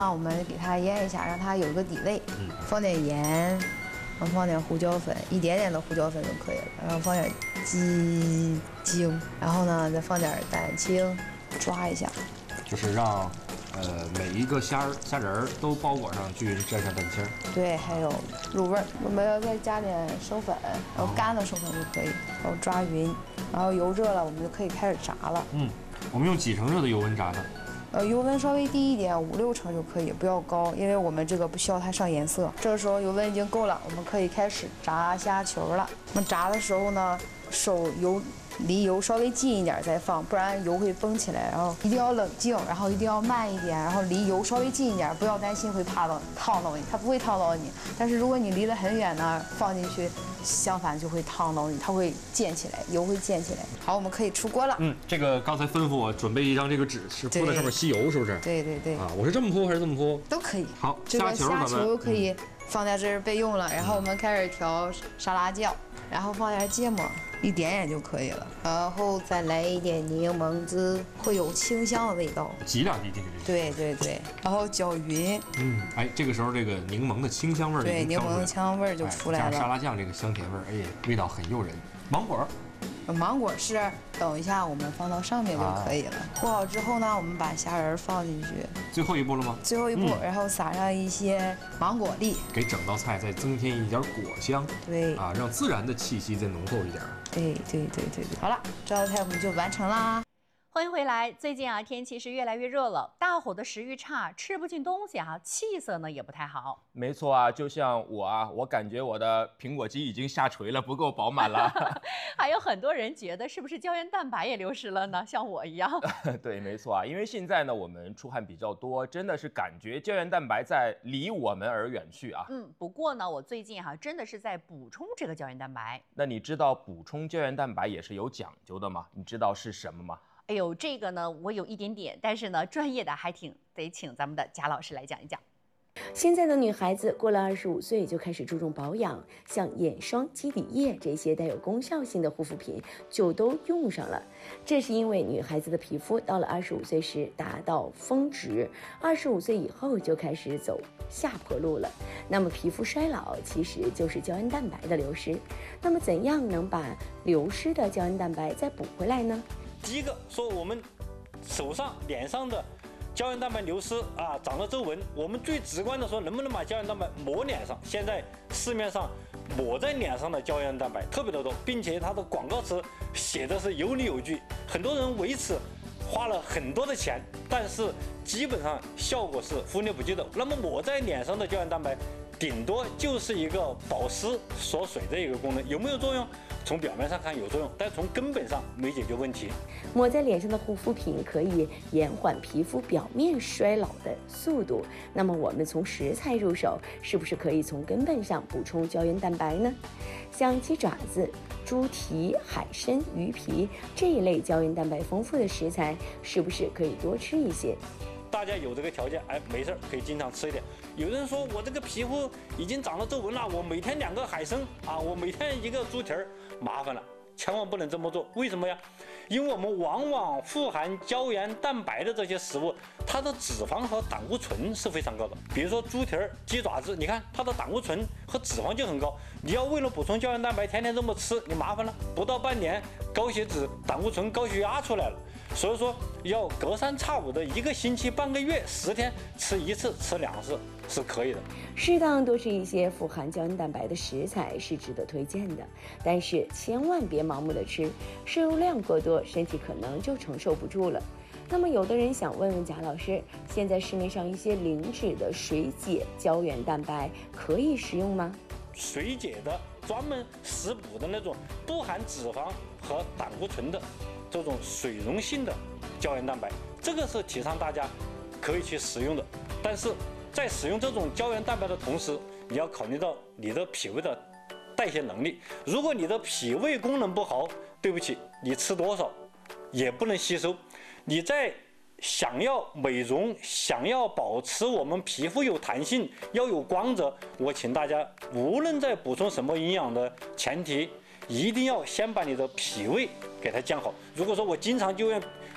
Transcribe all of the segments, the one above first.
我们给它腌一下，让它有个底味。放点盐，放点胡椒粉，一点点的胡椒粉就可以了。然后放点鸡精，然后呢再放点蛋清，抓一下。 就是让每一个虾仁儿都包裹上均匀，沾上蛋清。对， 还有入味儿。我们要再加点生粉，然后干的生粉就可以，然后抓匀。然后油热了，我们就可以开始炸了。 我们用几成热的油温炸它？ 油温稍微低一点，5、6成就可以，不要高，因为我们这个不需要它上颜色。这个时候油温已经够了，我们可以开始炸虾球了。那么炸的时候呢，手离油稍微近一点再放，不然油会崩起来。然后一定要冷静，然后一定要慢一点，然后离油稍微近一点，不要担心会烫到你，它不会烫到你。但是如果你离得很远呢，放进去，相反就会烫到你，它会溅起来，油会溅起来。好，我们可以出锅了。 这个刚才吩咐我准备一张这个纸，是铺在上面吸油，是不是？ 对。 我是这么铺还是这么铺？ 都可以。 好， 这个虾球可以放在这儿备用了。然后我们开始调沙拉酱，然后放点芥末。一点点就可以了，然后再来一点柠檬汁，会有清香的味道。 挤2滴进去。 对，然后搅匀。 这个时候这个柠檬的清香味儿， 对，柠檬香味儿就出来了。 加沙拉酱这个香甜味儿，味道很诱人。芒果是等一下我们放到上面就可以了。和好之后呢，我们把虾仁放进去。 最后一步了吗？ 最后一步，然后撒上一些芒果粒， 给整道菜再增添一点果香。 对， 让自然的气息再浓厚一点。 对。好了，这道菜我们就完成啦。 欢迎回来。最近天气是越来越热了，大伙的食欲差，吃不进东西气色呢也不太好。 没错就像我感觉我的苹果肌已经下垂了，不够饱满了。 还有很多人觉得是不是胶原蛋白也流失了呢？像我一样。 对，没错因为现在呢我们出汗比较多，真的是感觉胶原蛋白在离我们而远去啊。 不过呢我最近真的是在补充这个胶原蛋白。 那你知道补充胶原蛋白也是有讲究的吗？你知道是什么吗？ 哎呦，这个呢我有一点点，但是呢专业的还得请咱们的贾老师来讲一讲。 现在的女孩子过了25岁就开始注重保养，像眼霜、基底液这些带有功效性的护肤品就都用上了。这是因为女孩子的皮肤到了25岁时达到峰值，25岁以后就开始走下坡路了。那么皮肤衰老其实就是胶原蛋白的流失。那么怎样能把流失的胶原蛋白再补回来呢？ 第一个说我们手上、脸上的胶原蛋白流失长了皱纹，我们最直观的说，能不能把胶原蛋白抹脸上？现在市面上抹在脸上的胶原蛋白特别的多，并且它的广告词写的是有理有据，很多人为此花了很多的钱，但是基本上效果是忽略不计的。那么抹在脸上的胶原蛋白顶多就是一个保湿锁水的一个功能，有没有作用？从表面上看有作用，但从根本上没解决问题。 抹在脸上的护肤品可以延缓皮肤表面衰老的速度，那么我们从食材入手，是不是可以从根本上补充胶原蛋白呢？像鸡爪子、猪蹄、海参、鱼皮这一类胶原蛋白丰富的食材，是不是可以多吃一些？ 大家有这个条件，没事可以经常吃一点。有人说我这个皮肤已经长了皱纹了，我每天2个海参我每天1个猪蹄儿，麻烦了，千万不能这么做。为什么呀？因为我们往往富含胶原蛋白的这些食物，它的脂肪和胆固醇是非常高的。比如说猪蹄儿、鸡爪子，你看它的胆固醇和脂肪就很高。你要为了补充胶原蛋白，天天这么吃，你麻烦了，不到半年，高血脂、胆固醇、高血压出来了。所以说要隔三差五的1个星期、半个月、10天吃1次、吃2次是可以的。 适当多吃一些富含胶原蛋白的食材是值得推荐的，但是千万别盲目的吃，摄入量过多，身体可能就承受不住了。那么有的人想问问贾老师，现在市面上一些零脂的水解胶原蛋白可以食用吗？ 水解的专门食补的那种不含脂肪和胆固醇的这种水溶性的胶原蛋白，这个是提倡大家可以去食用的。但是在使用这种胶原蛋白的同时，你要考虑到你的脾胃的代谢能力。如果你的脾胃功能不好，对不起，你吃多少也不能吸收。你在想要美容、想要保持我们皮肤有弹性、要有光泽，我请大家无论在补充什么营养的前提，一定要先把你的脾胃给它降好。如果说我经常就用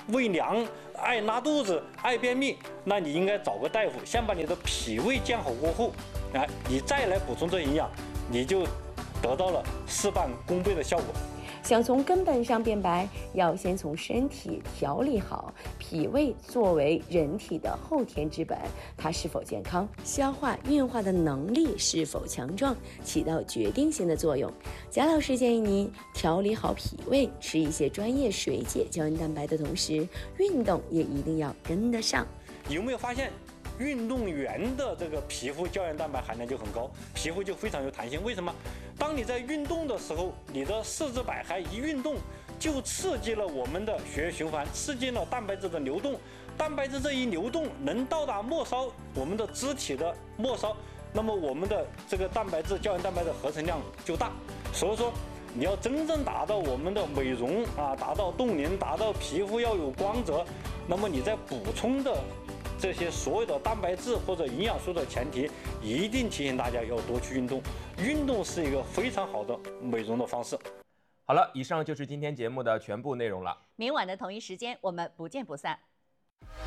胃凉、爱拉肚子、爱便秘，那你应该找个大夫，先把你的脾胃健好过后，你再来补充这营养，你就得到了事半功倍的效果。 想从根本上变白，要先从身体调理好。脾胃作为人体的后天之本，它是否健康，消化运化的能力是否强壮，起到决定性的作用。贾老师建议您调理好脾胃，吃一些专业水解胶原蛋白的同时，运动也一定要跟得上。 有没有发现？运动员的这个皮肤胶原蛋白含量就很高，皮肤就非常有弹性。为什么？当你在运动的时候，你的四肢百骸一运动，就刺激了我们的血液循环，刺激了蛋白质的流动。蛋白质这一流动，能到达末梢，我们的肢体的末梢，那么我们的这个蛋白质、胶原蛋白的合成量就大。所以说，你要真正达到我们的美容达到冻龄，达到皮肤要有光泽，那么你在补充的这些所有的蛋白质或者营养素的前提，一定提醒大家要多去运动。运动是一个非常好的美容的方式。 好了，以上就是今天节目的全部内容了。 明晚的同一时间，我们不见不散。